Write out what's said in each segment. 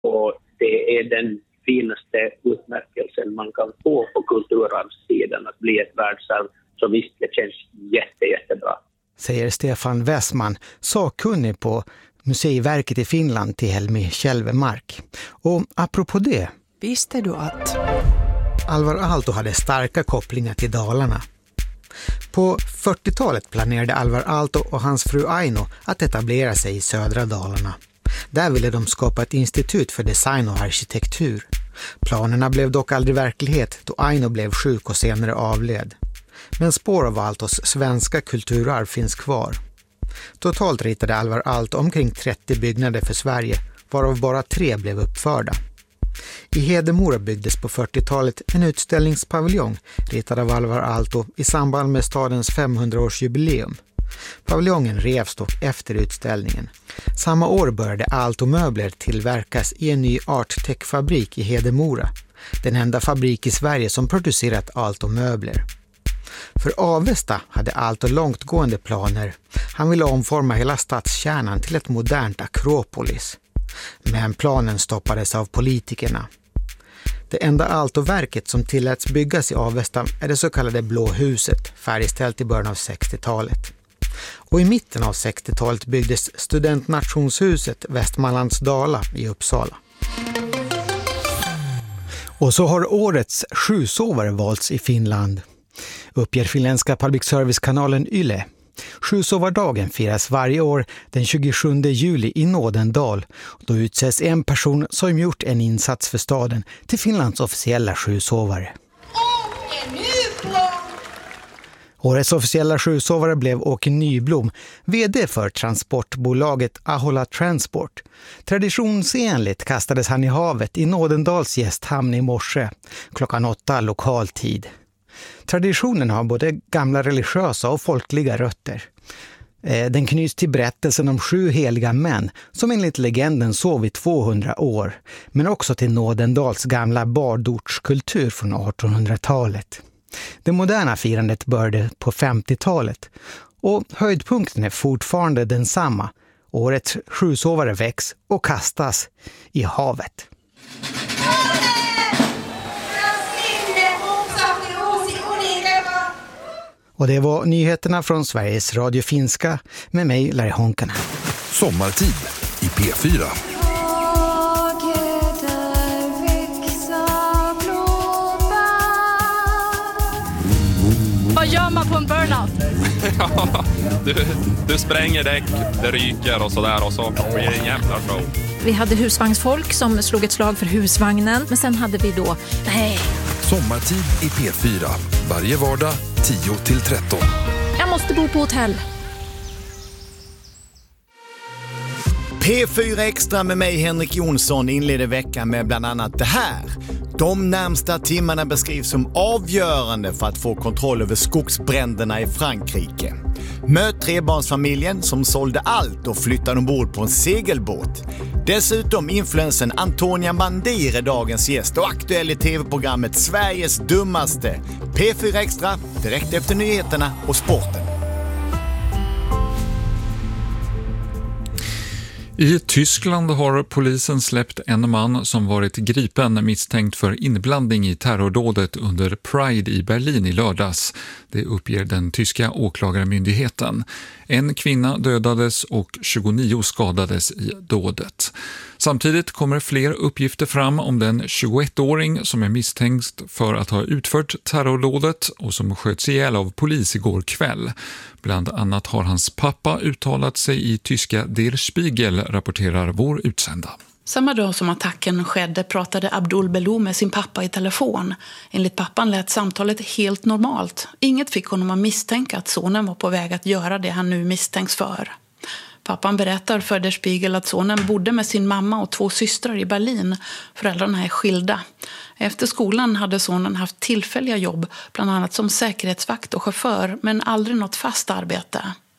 Och det är den finaste utmärkelsen man kan få på kulturarvssidan, att bli ett världsarv. Så visst, det känns jättebra. Säger Stefan Westman, sakkunnig på Museiverket i Finland till Helmi Kjellvemark. Och apropå det. Visste du att Alvar Aalto hade starka kopplingar till Dalarna. På 40-talet planerade Alvar Aalto och hans fru Aino att etablera sig i södra Dalarna. Där ville de skapa ett institut för design och arkitektur. Planerna blev dock aldrig verklighet då Aino blev sjuk och senare avled. Men spår av Aaltos svenska kulturarv finns kvar. Totalt ritade Alvar Aalto omkring 30 byggnader för Sverige, varav bara 3 blev uppförda. I Hedemora byggdes på 40-talet en utställningspaviljong ritad av Alvar Aalto i samband med stadens 500-årsjubileum. Paviljongen revs dock efter utställningen. Samma år började Aalto-möbler tillverkas i en ny Arttech-fabrik i Hedemora, den enda fabrik i Sverige som producerat Aalto-möbler. För Avesta hade Aalto långtgående planer. Han ville omforma hela stadskärnan till ett modernt akropolis. Men planen stoppades av politikerna. Det enda Aalto-verket som tilläts byggas i Avesta är det så kallade Blå huset, färdigställt i början av 60-talet. Och i mitten av 60-talet byggdes studentnationshuset Västmanlands Dala i Uppsala. Och så har årets sjusovare valts i Finland, uppger finländska public service-kanalen Yle. Sjusovardagen firas varje år den 27 juli i Nådendal. Då utses en person som gjort en insats för staden till Finlands officiella sjusovare. Årets officiella sjusovare blev Åke Nyblom, vd för transportbolaget Ahola Transport. Traditionsenligt kastades han i havet i Nådendals gästhamn i morse, klockan 8 lokal tid. Traditionen har både gamla religiösa och folkliga rötter. Den knyts till berättelsen om 7 heliga män som enligt legenden sov i 200 år, men också till Nådendals gamla bardortskultur från 1800-talet. Det moderna firandet började på 50-talet och höjdpunkten är fortfarande densamma. Årets sjusovare väcks och kastas i havet. Och det var nyheterna från Sveriges Radio Finska med mig, Larry Honkanen. Sommartid i P4. Vad gör man på en burnout? Ja, du spränger däck, det ryker och sådär och så blir det en jävla show. Vi hade husvagnsfolk som slog ett slag för husvagnen. Men sen hade vi då... Sommartid i P4. Varje vardag 10-13. Jag måste bo på hotell. P4 Extra med mig, Henrik Jonsson, inleder veckan med bland annat det här. De närmsta timmarna beskrivs som avgörande för att få kontroll över skogsbränderna i Frankrike. Möt trebarnsfamiljen som sålde allt och flyttade ombord på en segelbåt. Dessutom influensen Antonia Mandir är dagens gäst och aktuell i tv-programmet Sveriges dummaste. P4 Extra, direkt efter nyheterna och sporten. I Tyskland har polisen släppt en man som varit gripen misstänkt för inblandning i terrordådet under Pride i Berlin i lördags. Det uppger den tyska åklagarmyndigheten. En kvinna dödades och 29 skadades i dådet. Samtidigt kommer fler uppgifter fram om den 21-åring som är misstänkt för att ha utfört terrordådet och som sköts ihjäl av polis igår kväll. Bland annat har hans pappa uttalat sig i tyska Der Spiegel, rapporterar vår utsända. Samma dag som attacken skedde pratade Abdul Belou med sin pappa i telefon. Enligt pappan lät samtalet helt normalt. Inget fick honom att misstänka att sonen var på väg att göra det han nu misstänks för. Pappan berättar för Der Spiegel att sonen bodde med sin mamma och 2 systrar i Berlin. Föräldrarna är skilda. Efter skolan hade sonen haft tillfälliga jobb, bland annat som säkerhetsvakt och chaufför, men aldrig något fast arbete.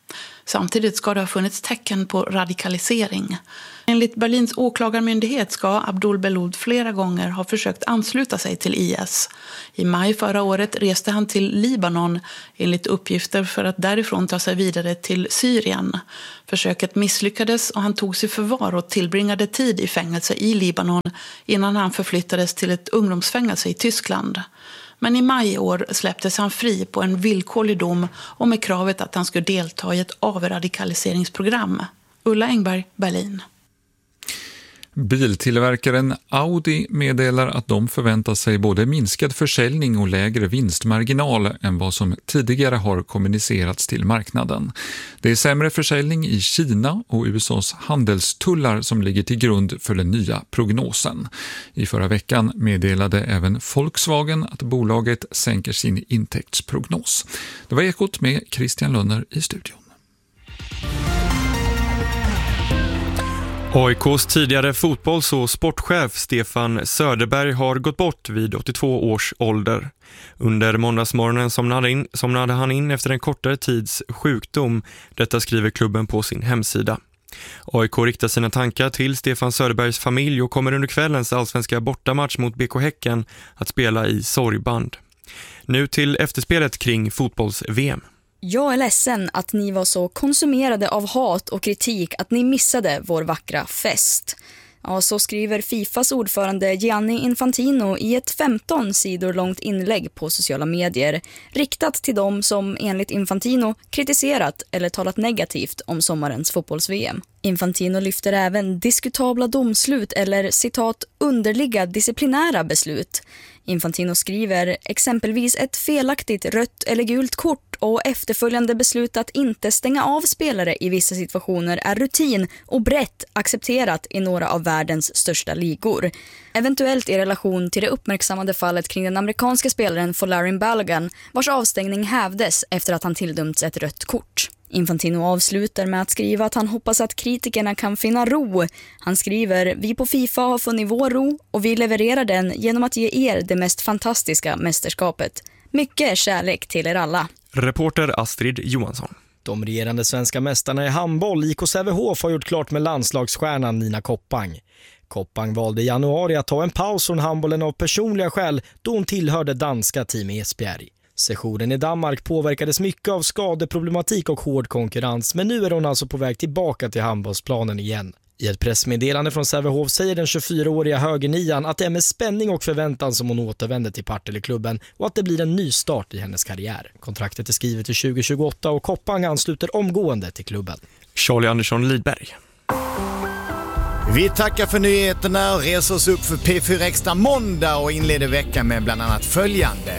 Samtidigt ska det ha funnits tecken på radikalisering. Enligt Berlins åklagarmyndighet ska Abdul Beloud flera gånger ha försökt ansluta sig till IS. I maj förra året reste han till Libanon enligt uppgifter för att därifrån ta sig vidare till Syrien. Försöket misslyckades och han togs i förvar och tillbringade tid i fängelse i Libanon innan han förflyttades till ett ungdomsfängelse i Tyskland. Men i maj i år släpptes han fri på en villkorlig dom och med kravet att han skulle delta i ett avradikaliseringsprogram. Ulla Engberg, Berlin. Biltillverkaren Audi meddelar att de förväntar sig både minskad försäljning och lägre vinstmarginal än vad som tidigare har kommunicerats till marknaden. Det är sämre försäljning i Kina och USAs handelstullar som ligger till grund för den nya prognosen. I förra veckan meddelade även Volkswagen att bolaget sänker sin intäktsprognos. Det var Ekot med Christian Lönner i studion. AIKs tidigare fotbolls- och sportchef Stefan Söderberg har gått bort vid 82 års ålder. Under måndagsmorgonen somnade han in efter en kortare tids sjukdom. Detta skriver klubben på sin hemsida. AIK riktar sina tankar till Stefan Söderbergs familj och kommer under kvällens allsvenska bortamatch mot BK Häcken att spela i sorgband. Nu till efterspelet kring fotbolls-VM. Jag är ledsen att ni var så konsumerade av hat och kritik att ni missade vår vackra fest. Ja, så skriver FIFAs ordförande Gianni Infantino i ett 15 sidor långt inlägg på sociala medier, riktat till dem som enligt Infantino kritiserat eller talat negativt om sommarens fotbolls-VM. Infantino lyfter även diskutabla domslut eller citat underliga disciplinära beslut. Infantino skriver exempelvis ett felaktigt rött eller gult kort och efterföljande beslut att inte stänga av spelare i vissa situationer är rutin och brett accepterat i några av världens största ligor. Eventuellt i relation till det uppmärksammade fallet kring den amerikanska spelaren Folarin Balogun, vars avstängning hävdes efter att han tilldömts ett rött kort. Infantino avslutar med att skriva att han hoppas att kritikerna kan finna ro. Han skriver, vi på FIFA har funnit vår ro och vi levererar den genom att ge er det mest fantastiska mästerskapet. Mycket kärlek till er alla. Reporter Astrid Johansson. De regerande svenska mästarna i handboll, IK Sävehof, har gjort klart med landslagsstjärnan Nina Koppang. Koppang valde i januari att ta en paus från handbollen av personliga skäl då hon tillhörde danska team Esbjerg. Sessionen i Danmark påverkades mycket av skadeproblematik och hård konkurrens, men nu är hon alltså på väg tillbaka till handbollsplanen igen. I ett pressmeddelande från Sävehof säger den 24-åriga högernian att det är med spänning och förväntan som hon återvänder till Partille-klubben och att det blir en ny start i hennes karriär. Kontraktet är skrivet till 2028 och Koppang ansluter omgående till klubben. Charlie Andersson Lidberg. Vi tackar för nyheterna och reser oss upp för P4 Extra måndag och inleder veckan med bland annat följande.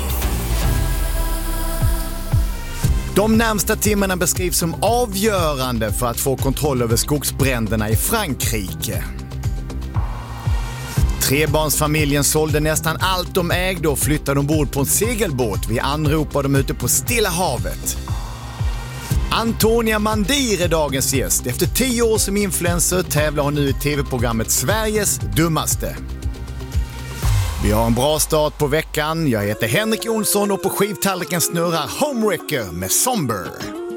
De närmsta timmarna beskrivs som avgörande för att få kontroll över skogsbränderna i Frankrike. Trebarnsfamiljen sålde nästan allt de ägde och flyttade ombord på en segelbåt. Vi anropar dem ute på Stilla havet. Antonia Mandir är dagens gäst. Efter 10 år som influencer tävlar hon nu i tv-programmet Sveriges dummaste. Vi har en bra start på veckan. Jag heter Henrik Jonsson och på skivtallriken snurrar Homewrecker med Somber.